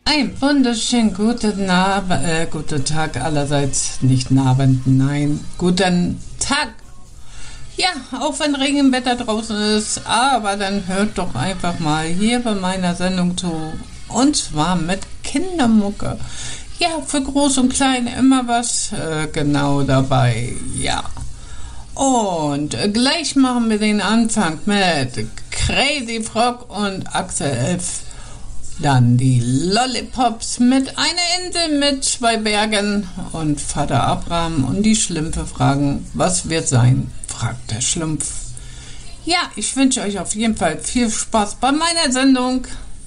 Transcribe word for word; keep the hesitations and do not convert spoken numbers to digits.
Ein wunderschönen guten Abend, äh, guten Tag allerseits, nicht Abend, nein, guten Tag. Ja, auch wenn Regenwetter draußen ist, aber dann hört doch einfach mal hier bei meiner Sendung zu, und zwar mit Kindermucke. Ja, für Groß und Klein immer was äh, genau dabei, ja. Und äh, gleich machen wir den Anfang mit Crazy Frog und Axel F. Dann die Lollipops mit einer Insel mit zwei Bergen und Vater Abraham und die Schlümpfe fragen, was wird sein, fragt der Schlumpf. Ja, ich wünsche euch auf jeden Fall viel Spaß bei meiner Sendung.